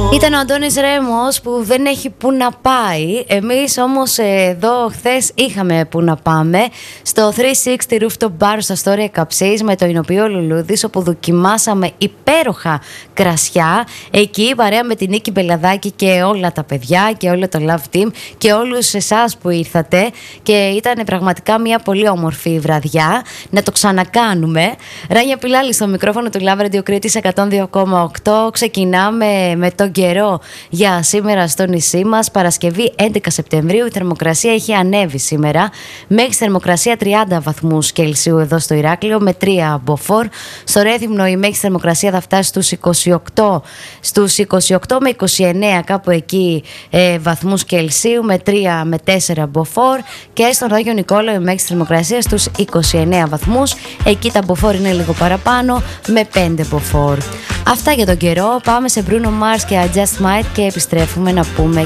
Ήταν ο Αντώνης Ρέμος που δεν έχει που να πάει. Εμείς όμως εδώ χθες είχαμε που να πάμε στο 360 Rooftop Bar στα Αστόρια Καψής με το Ηνοποιείο Λουλούδης, όπου δοκιμάσαμε υπέροχα κρασιά. Εκεί παρέα με την Νίκη Μπελαδάκη και όλα τα παιδιά και όλο το Love Team και όλους εσάς που ήρθατε, και ήταν πραγματικά μια πολύ όμορφη βραδιά. Να το ξανακάνουμε. Ράνια Πιλάλη στο μικρόφωνο του Love Radio Κρήτης 102,8. Ξεκινάμε με τον καιρό για σήμερα στο νησί μας. Παρασκευή 11 Σεπτεμβρίου. Η θερμοκρασία έχει ανέβει σήμερα μέχρι θερμοκρασία 30 βαθμούς Κελσίου εδώ στο Ηράκλειο με 3 μποφόρ. Στο Ρέθυμνο η μέγιστη θερμοκρασία θα φτάσει στους 28 με 29 κάπου εκεί βαθμούς Κελσίου με 3 με 4 μποφόρ. Και στον Άγιο Νικόλαο η μέγιστη θερμοκρασία στους 29 βαθμούς. Εκεί τα μποφόρ είναι λίγο παραπάνω με 5 μποφόρ. Αυτά για τον καιρό. Πάμε σε Bruno Mars και I Just Might και επιστρέφουμε να πούμε